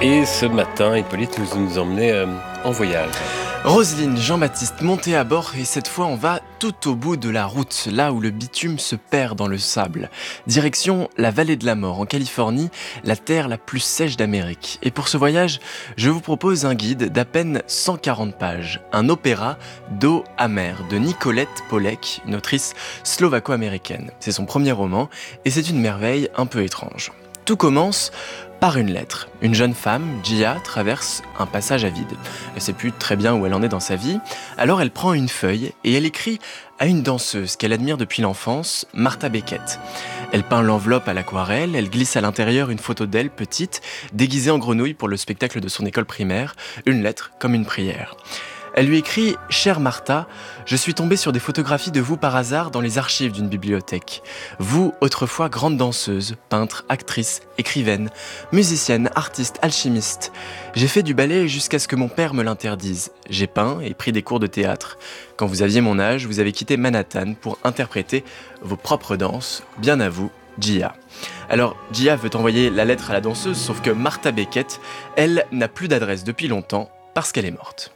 Et ce matin, Hippolyte, nous emmenait en voyage. Roselyne, Jean-Baptiste, montez à bord et cette fois on va tout au bout de la route, là où le bitume se perd dans le sable. Direction la vallée de la mort, en Californie, la terre la plus sèche d'Amérique. Et pour ce voyage, je vous propose un guide d'à peine 140 pages, un opéra d'eau amère de Nicolette Polek, une autrice slovaco-américaine. C'est son premier roman et c'est une merveille un peu étrange. Tout commence par une lettre. Une jeune femme, Gia, traverse un passage à vide. Elle ne sait plus très bien où elle en est dans sa vie, alors elle prend une feuille et elle écrit à une danseuse qu'elle admire depuis l'enfance, Martha Beckett. Elle peint l'enveloppe à l'aquarelle, elle glisse à l'intérieur une photo d'elle, petite, déguisée en grenouille pour le spectacle de son école primaire, une lettre comme une prière. Elle lui écrit « Chère Martha, je suis tombée sur des photographies de vous par hasard dans les archives d'une bibliothèque. Vous, autrefois grande danseuse, peintre, actrice, écrivaine, musicienne, artiste, alchimiste. J'ai fait du ballet jusqu'à ce que mon père me l'interdise. J'ai peint et pris des cours de théâtre. Quand vous aviez mon âge, vous avez quitté Manhattan pour interpréter vos propres danses. Bien à vous, Gia. » Alors, Gia veut envoyer la lettre à la danseuse, sauf que Martha Beckett, elle, n'a plus d'adresse depuis longtemps parce qu'elle est morte.